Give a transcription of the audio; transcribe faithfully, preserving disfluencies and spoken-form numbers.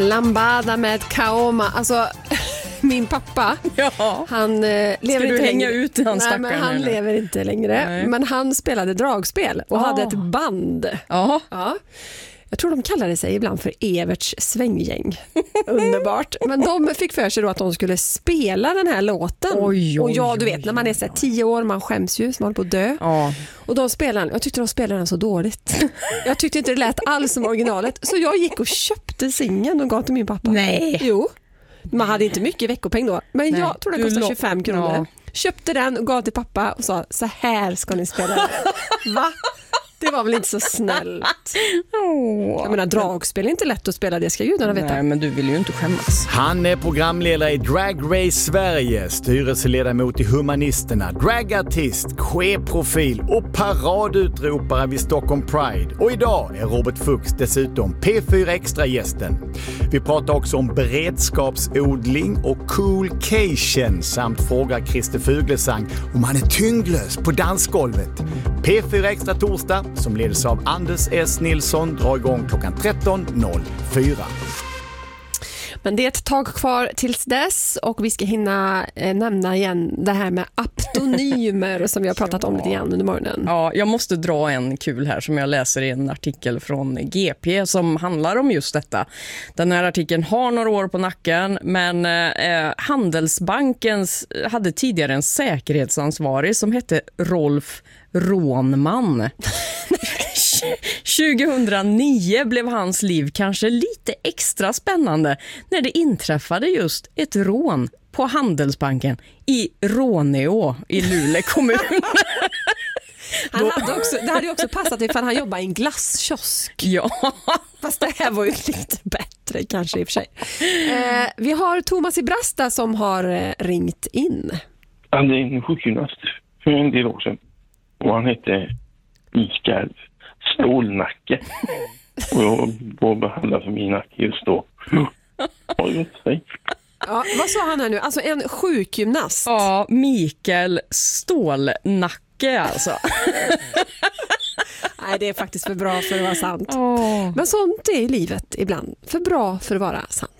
Lambada med Kaoma. Alltså, min pappa, ja. han eh, lever Ska inte du hänga längre. ut i hans Nej, men han eller? lever inte längre. Nej. Men han spelade dragspel och Ah. hade ett band. Ja. Ja. Jag tror de kallade sig ibland för Everts svänggäng. Underbart. Men de fick för sig då att de skulle spela den här låten. Oj, oj, och jag, du oj, vet, när man är så här tio år, man skäms ju, man håller på att dö. Ja. Och de spelade, jag tyckte de spelade den så dåligt. Jag tyckte inte det lät alls som originalet. Så jag gick och köpte singeln och gav till min pappa. Nej. Jo. Man hade inte mycket veckopeng då. Men Nej, jag tror det kostade tjugofem kronor. Ja. Köpte den och gav till pappa och sa, så här ska ni spela den. Va? Det var väl inte så snällt. Oh. Jag menar, dragspel är inte lätt att spela, det ska gudarna veta. Nej, men du vill ju inte skämmas. Han är programledare i Drag Race Sverige, styrelseledamot i Humanisterna, dragartist, chefprofil och paradutropare vid Stockholm Pride. Och idag är Robert Fuchs dessutom P fyra Extra-gästen. Vi pratar också om beredskapsodling och coolcation samt frågar Christer Fuglesang om han är tyngdlös på dansgolvet. P fyra Extra torsdag, som leds av Anders S. Nilsson, drar igång klockan tretton noll fyra. Men det är ett tag kvar tills dess och vi ska hinna eh, nämna igen det här med aptonymer som vi har pratat om lite grann under morgonen. Ja, jag måste dra en kul här som jag läser i en artikel från G P som handlar om just detta. Den här artikeln har några år på nacken, men eh, Handelsbankens hade tidigare en säkerhetsansvarig som hette Rolf Rånman. tjugohundranio blev hans liv kanske lite extra spännande när det inträffade just ett rån på Handelsbanken i Råneå i Luleå kommun. Han hade också, det hade ju också passat ifall han jobbade i en glasskiosk. Ja. Fast det här var ju lite bättre kanske i och för sig. Eh, vi har Thomas i Brasta som har eh, ringt in. Han är en sjukgymnast för en del år sedan. Och han hette Mikael Stålnacke. Och jag var behandlad för min nacke just då. Har gjort sig. Ja, vad sa han här nu? Alltså en sjukgymnast. Ja, Mikael Stålnacke alltså. Nej, det är faktiskt för bra för att vara sant. Oh. Men sånt är i livet ibland. För bra för att vara sant.